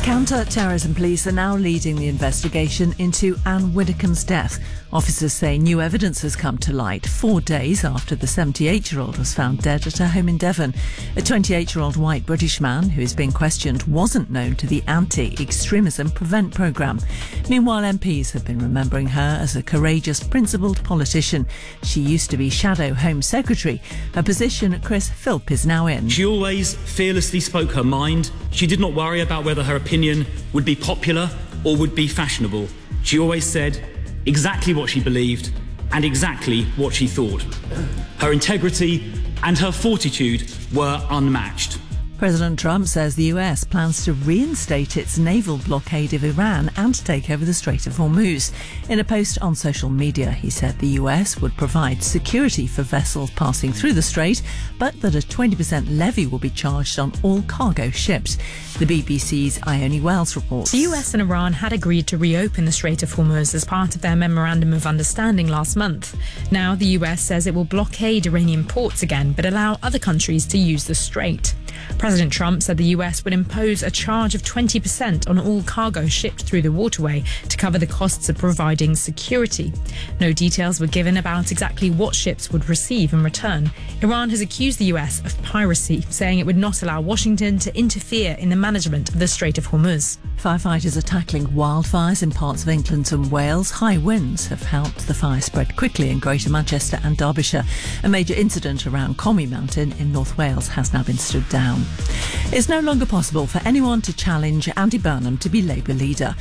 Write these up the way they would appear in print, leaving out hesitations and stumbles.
Counter-terrorism police are now leading the investigation into Anne Widdecombe's death. Officers say new evidence has come to light 4 days after the 78-year-old was found dead at her home in Devon. A 28-year-old white British man who is being questioned wasn't known to the Anti-Extremism Prevent programme. Meanwhile, MPs have been remembering her as a courageous, principled politician. She used to be Shadow Home Secretary. Her position Chris Philp is now in. She always fearlessly spoke her mind. She did not worry about whether her opinion would be popular or would be fashionable. She always said exactly what she believed and exactly what she thought. Her integrity and her fortitude were unmatched. President Trump says the US plans to reinstate its naval blockade of Iran and take over the Strait of Hormuz. In a post on social media, he said the US would provide security for vessels passing through the strait, but that a 20% levy will be charged on all cargo ships. The BBC's Ione Wells reports. The US and Iran had agreed to reopen the Strait of Hormuz as part of their Memorandum of Understanding last month. Now the US says it will blockade Iranian ports again, but allow other countries to use the strait. President Trump said the US would impose a charge of 20% on all cargo shipped through the waterway to cover the costs of providing security. No details were given about exactly what ships would receive in return. Iran has accused the US of piracy, saying it would not allow Washington to interfere in the management of the Strait of Hormuz. Firefighters are tackling wildfires in parts of England and Wales. High winds have helped the fire spread quickly in Greater Manchester and Derbyshire. A major incident around Comey Mountain in North Wales has now been stood down. It's no longer possible for anyone to challenge Andy Burnham to be Labour leader.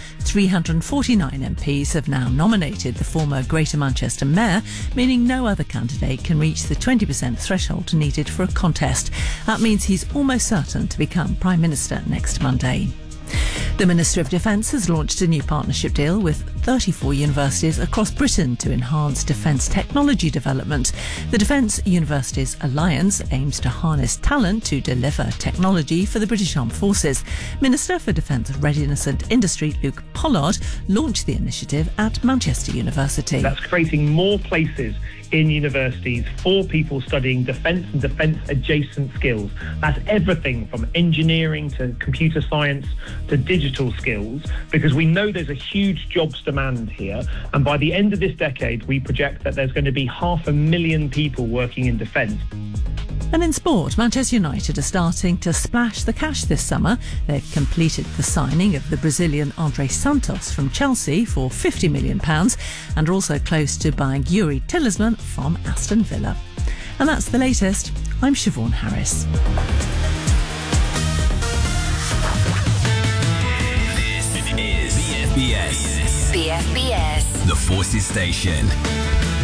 349 MPs have now nominated the former Greater Manchester mayor, meaning no other candidate can reach the 20% threshold needed for a contest. That means he's almost certain to become Prime Minister next Monday. The Ministry of Defence has launched a new partnership deal with 34 universities across Britain to enhance defence technology development. The Defence Universities Alliance aims to harness talent to deliver technology for the British Armed Forces. Minister for Defence Readiness and Industry Luke Pollard launched the initiative at Manchester University. That's creating more places in universities for people studying defence and defence-adjacent skills. That's everything from engineering to computer science to digital skills, because we know there's a huge jobs demand here. And by the end of this decade, we project that there's going to be 500,000 people working in defence. And in sport, Manchester United are starting to splash the cash this summer. They've completed the signing of the Brazilian Andre Santos from Chelsea for £50 million and are also close to buying Yuri Tillesman from Aston Villa. And that's the latest. I'm Siobhan Harris. This is BFBS. BFBS. The Forces Station.